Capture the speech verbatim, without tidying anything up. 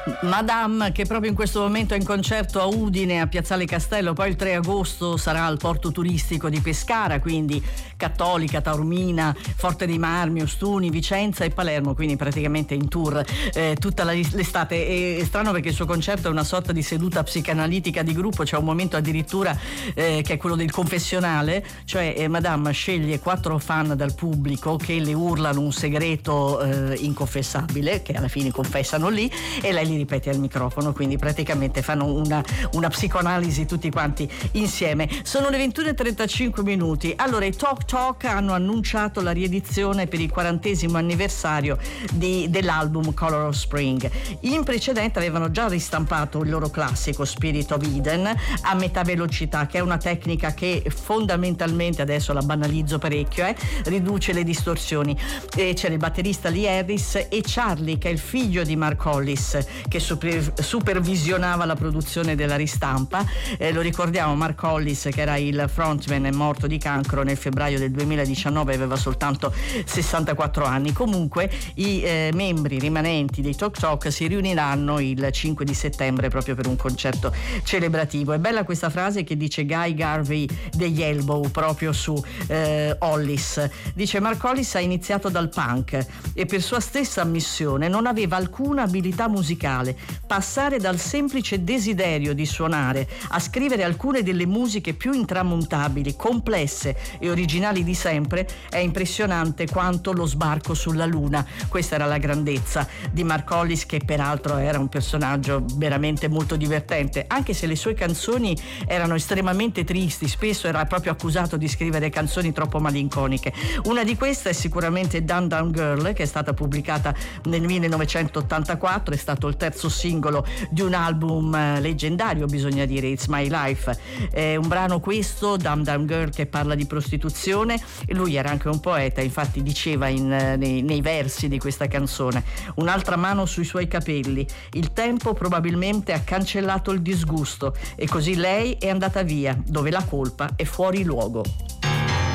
Madame, che proprio in questo momento è in concerto a Udine, a Piazzale Castello, poi il tre agosto sarà al porto turistico di Pescara, quindi Cattolica, Taormina, Forte dei Marmi, Ostuni, Vicenza e Palermo, quindi praticamente in tour eh, tutta la, l'estate. E, è strano perché il suo concerto è una sorta di seduta psicanalitica di gruppo, c'è un momento addirittura eh, che è quello del confessionale, cioè eh, Madame sceglie quattro fan dal pubblico che le urlano un segreto eh, inconfessabile, che alla fine confessano lì, e lei li ripete al microfono, quindi praticamente fanno una, una psicoanalisi tutti quanti insieme. Sono le ventuno e trentacinque minuti. Allora, i Talk Talk hanno annunciato la riedizione per il quarantesimo anniversario di, dell'album Color of Spring. In precedenza avevano già ristampato il loro classico Spirit of Eden a metà velocità, che è una tecnica che fondamentalmente, adesso la banalizzo parecchio, eh, riduce le distorsioni. E c'è il batterista Lee Harris e Charlie, che è il figlio di Mark Hollis, che super, supervisionava la produzione della ristampa. Eh, lo ricordiamo, Mark Hollis, che era il frontman, è morto di cancro nel febbraio del duemiladiciannove, aveva soltanto sessantaquattro anni. Comunque i eh, membri rimanenti dei Talk Talk si riuniranno il cinque di settembre proprio per un concerto celebrativo. È bella questa frase che dice Guy Garvey degli Elbow proprio su eh, Hollis. Dice: Mark Hollis ha iniziato dal punk e per sua stessa ammissione non aveva alcuna abilità musicale. Passare dal semplice desiderio di suonare a scrivere alcune delle musiche più intramontabili, complesse e originali di sempre è impressionante quanto lo sbarco sulla luna. Questa era la grandezza di Mark Hollis, che peraltro era un personaggio veramente molto divertente, anche se le sue canzoni erano estremamente tristi, spesso era proprio accusato di scrivere canzoni troppo malinconiche. Una di queste è sicuramente Down Down Girl, che è stata pubblicata nel millenovecentottantaquattro, è stato il terzo singolo di un album eh, leggendario, bisogna dire, It's My Life. È un brano questo, Down Down Girl, che parla di prostituzione, e lui era anche un poeta, infatti diceva in, nei, nei versi di questa canzone: un'altra mano sui suoi capelli, il tempo probabilmente ha cancellato il disgusto e così lei è andata via, dove la colpa è fuori luogo.